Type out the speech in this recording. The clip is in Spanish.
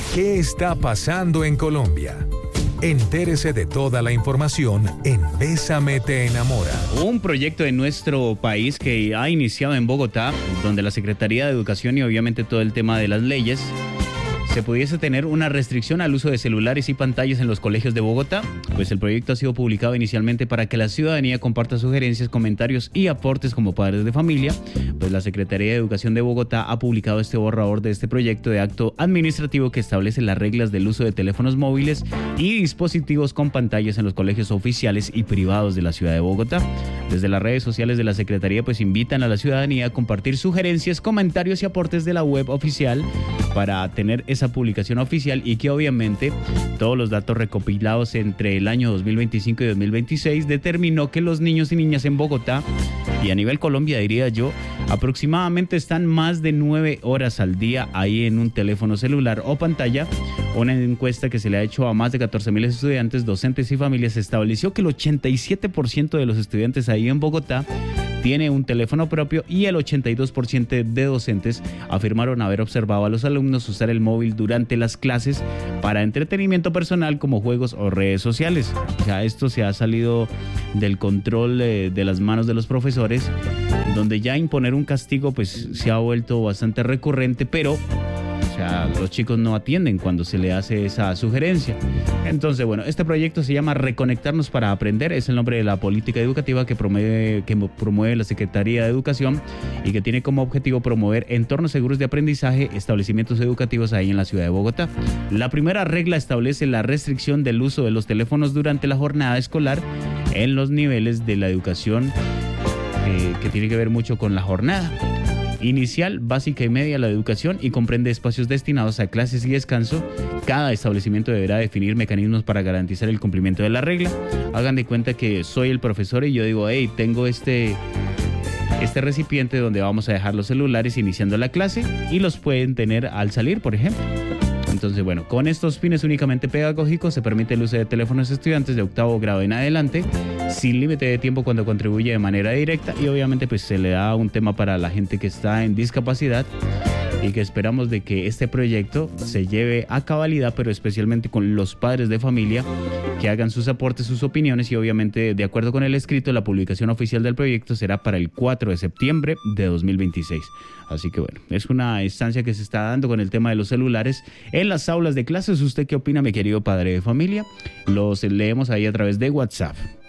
¿Qué está pasando en Colombia? Entérese de toda la información en Bésame te enamora. Un proyecto de nuestro país que ha iniciado en Bogotá, donde la Secretaría de Educación y obviamente todo el tema de las leyes se pudiese tener una restricción al uso de celulares y pantallas en los colegios de Bogotá. Pues el proyecto ha sido publicado inicialmente para que la ciudadanía comparta sugerencias, comentarios y aportes como padres de familia. Pues la Secretaría de Educación de Bogotá ha publicado este borrador de este proyecto de acto administrativo que establece las reglas del uso de teléfonos móviles y dispositivos con pantallas en los colegios oficiales y privados de la ciudad de Bogotá. Desde las redes sociales de la Secretaría pues invitan a la ciudadanía a compartir sugerencias, comentarios y aportes de la web oficial para tener esa publicación oficial y que obviamente todos los datos recopilados entre el año 2025 y 2026 determinó que los niños y niñas en Bogotá y a nivel Colombia, diría yo, aproximadamente están más de 9 horas al día ahí en un teléfono celular o pantalla. Una encuesta que se le ha hecho a más de 14,000 estudiantes, docentes y familias estableció que el 87% de los estudiantes ahí en Bogotá tiene un teléfono propio y el 82% de docentes afirmaron haber observado a los alumnos usar el móvil durante las clases para entretenimiento personal como juegos o redes sociales. O sea, esto se ha salido del control de las manos de los profesores, donde ya imponer un castigo pues se ha vuelto bastante recurrente, pero los chicos no atienden cuando se le hace esa sugerencia. Entonces, bueno, este proyecto se llama Reconectarnos para Aprender, es el nombre de la política educativa que promueve la Secretaría de Educación y que tiene como objetivo promover entornos seguros de aprendizaje, establecimientos educativos ahí en la ciudad de Bogotá. La primera regla establece la restricción del uso de los teléfonos durante la jornada escolar en los niveles de la educación que tiene que ver mucho con la jornada inicial, básica y media de la educación y comprende espacios destinados a clases y descanso. Cada establecimiento deberá definir mecanismos para garantizar el cumplimiento de la regla. Hagan de cuenta que soy el profesor y yo digo, hey, tengo este recipiente donde vamos a dejar los celulares iniciando la clase y los pueden tener al salir, por ejemplo. Entonces, bueno, con estos fines únicamente pedagógicos se permite el uso de teléfonos a estudiantes de octavo grado en adelante, sin límite de tiempo cuando contribuye de manera directa y obviamente pues se le da un tema para la gente que está en discapacidad y que esperamos de que este proyecto se lleve a cabalidad, pero especialmente con los padres de familia que hagan sus aportes, sus opiniones y obviamente de acuerdo con el escrito, la publicación oficial del proyecto será para el 4 de septiembre de 2026. Así que bueno, es una instancia que se está dando con el tema de los celulares en las aulas de clases. ¿Usted qué opina, mi querido padre de familia? Los leemos ahí a través de WhatsApp.